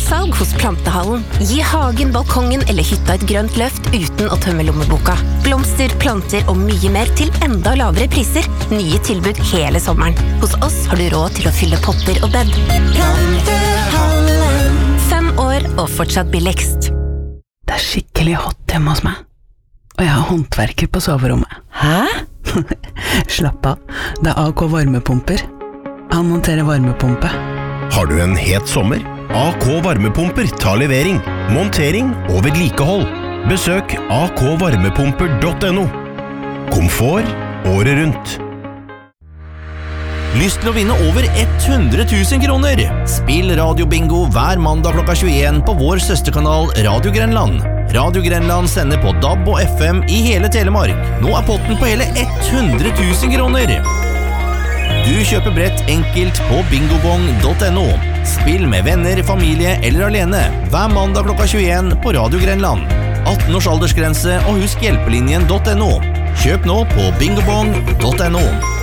salg hos Plantehallen. Gi hagen, balkongen eller hytta et grønt løft uten å tømme lommeboka. Blomster, planter og mye mer til enda lavere priser. Nye tilbud hele sommeren. Hos oss har du råd til å fylle potter og bed. Plantehallen. 5 år og fortsatt billigst. Det skikkelig hot hjemme hos meg. Og jeg har håndverker på soverommet. Hæ? Slapp av, det AK varmepumper. Han monterer varmepumpe. Har du en het sommer? AK varmepumper tar levering, montering og vedlikehold. Besøk akvarmepumper.no. Komfort året rundt. Lyst til å vinne over 100 000 kroner? Spill radiobingo hver mandag klokka 21 på vår søsterkanal Radio Grenland. Radio Grenland sender på DAB og FM i hele Telemark. Nå er potten på hele 100 000 kroner. Du kjøper brett enkelt på bingobong.no. Spill med venner, familie eller alene hver mandag klokka 21 på Radio Grenland. 18 års aldersgrense og husk hjelpelinjen.no. Kjøp nå på bingobong.no.